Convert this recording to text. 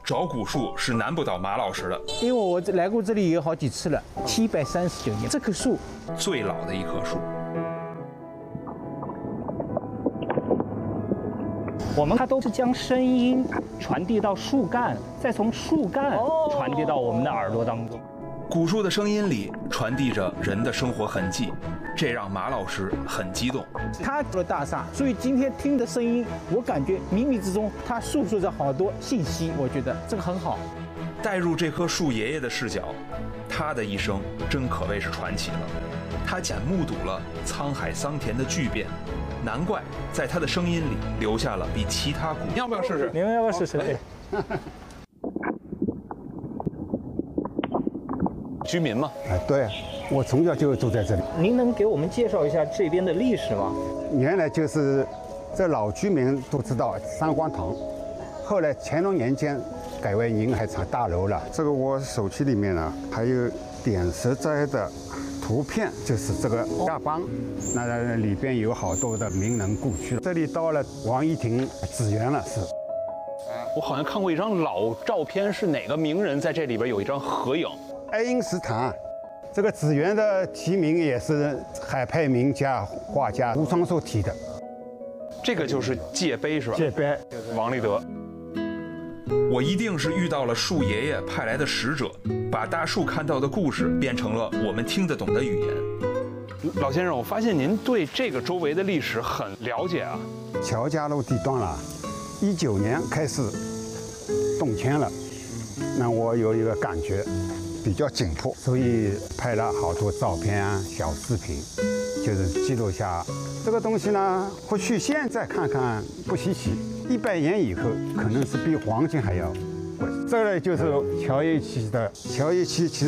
找古树是难不倒马老师的。 因为我来过这里有好几次了，739年，这棵树最老的一棵树。 它都是将声音传递到树干，再从树干传递到我们的耳朵当中。 古树的声音里传递着人的生活痕迹，这让马老师很激动。 它的大厦，所以今天听的声音，我感觉冥冥之中它诉说着好多信息，我觉得这个很好。 带入这棵树爷爷的视角，他的一生真可谓是传奇了。他目睹了沧海桑田的巨变，难怪在他的声音里留下了比其他古。要不要试试？ 你们要不要试试？ 居民嘛， 对，我从小就住在这里。 您能给我们介绍一下这边的历史吗？ 原来就是这老居民都知道三光堂，后来乾隆年间改为银海厂大楼了。这个我手机里面呢还有点石斋的图片，就是这个下邦，那里边有好多的名人故居。这里到了王一亭紫园了，是。 我好像看过一张老照片，是哪个名人在这里边有一张合影？ 爱因斯坦。这个紫园的题名也是海派名家画家吴双寿题的。 这个就是界碑是吧？ 界碑， 王立德。 我一定是遇到了树爷爷派来的使者，把大树看到的故事变成了我们听得懂的语言。 老先生，我发现您对这个周围的历史很了解啊。 乔家路地段了，19年开始动迁了，那我有一个感觉比较紧迫，所以拍了好多照片啊、小视频，就是记录下这个东西呢。或许现在看看不稀奇，100年以后可能是比黄金还要贵。这里就是乔叶漆的，乔叶漆其实